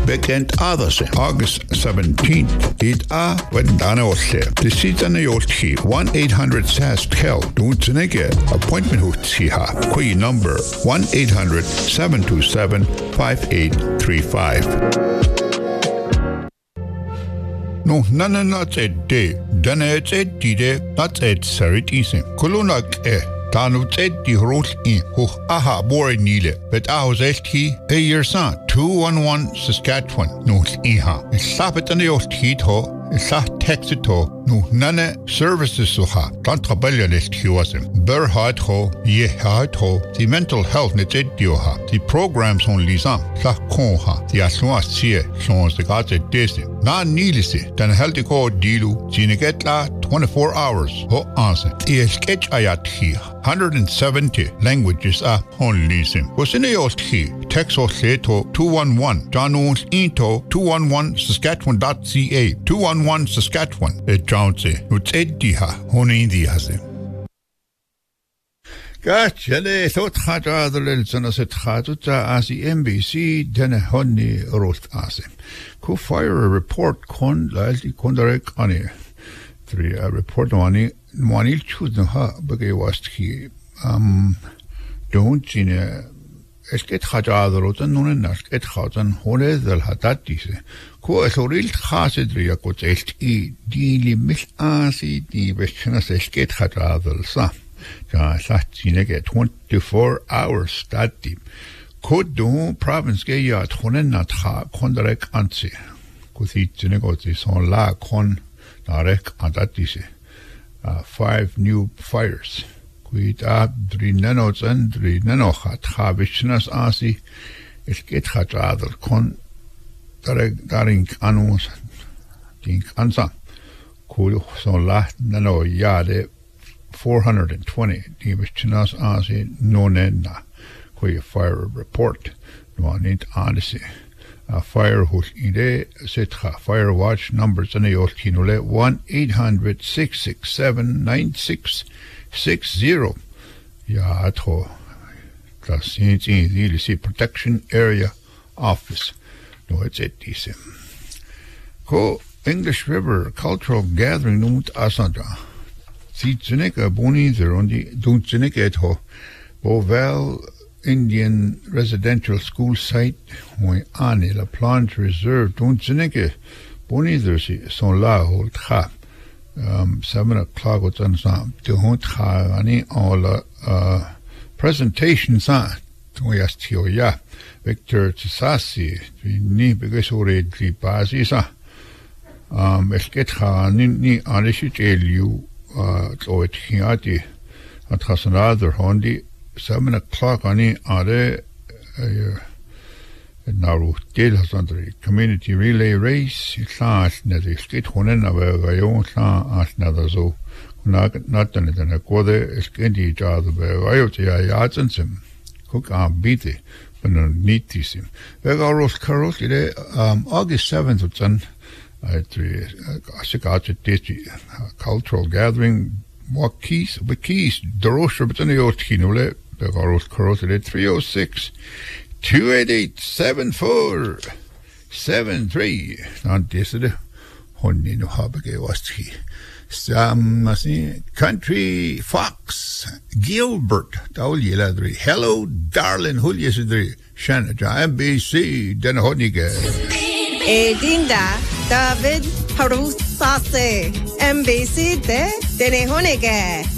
Bekend Adase, August 17th, Eat A, Wendana Osle. The season Yolchi, 1-800-SAS-TEL, Dunzenege, appointment Hutsiha, Kui number 1-800-727-5835. No, nana not a day, dana it's a dide, not a sarit isim. Kulunak Tanu said the role in aha bore nile, but I was he a year son, 211 Saskatchewan, no iha. Slap it on the old heat ho, sa texit ho, no none services soha, tantraballianist he was him. Burr hard ho, ye hard ho, the mental health net dioha, the programs on Lisam, la conha, the asua see, sons the gods at Disney. Na nilisi, then held the code dilu, zinegetla 24 hours, ho answer. The sketch ayat here. 170 languages are on Lisim. Was in the old key, text or to 211, Janons into 211 Saskatchewan.ca, 211 Saskatchewan, Jounce, Utsediha, Honindiasim. Gotcha, they thought Haja the Lilson as it Hatuta as the NBC, then a honey roast asim. Could fire a report con Lashley Kondarek on it. 3 a report on it. Manil chudno ha bagay wastki don't sine esket khajadrotan nunen nasket khazan hore dal hatatise ko esoril khasedria ko tselti dili mil asi di bechna esket khajadal sa ja sine get 24 hours stati ko do province ge ya thonen na tha kondarek anse ko sitne ko son la kon darek antatise 5 new fires. Kuita 3 nanots and 3 nanochat habishnas asi esket khajadal kon daring anus dink ansa kul son la nano yade 420 dibishnas asi nonenna kuya fire report no need ansi fire who's ide sitcha fire watch numbers and your kinole 1-800-667-9660 ya atho das ist die protection area office no it's it disim ko English River cultural gathering numut asanda sitzeneka boni zerondi dunzeneka etho Boval Indian residential school site when ane la plante reserve don't zineke boni dersi son la hold kha 7 o'clock on sam to hunt kha ani all presentation sa to yastio ya Victor Tsasi ni begesore tri basi sa esket kha ni anishi telu to it hiati at hasanadar hondi 7 o'clock on it are now still has under community relay race class na the state honen avayo sa asnada so not done it na kode skendi jado avayo ya yatsensim cook beat but neatisim vegaros caros ide August 7th utsan at cultural gathering what keys Dorosha but any old kinole Begaros Corrosile 306-288-7473. Not this Honey no Habage was he. Some country fox Gilbert Dauli Ladri. Hello, darling, Hulyesidri. Shanaja MBC Den Honige. Edinda David Harus Sase MBC de Honige.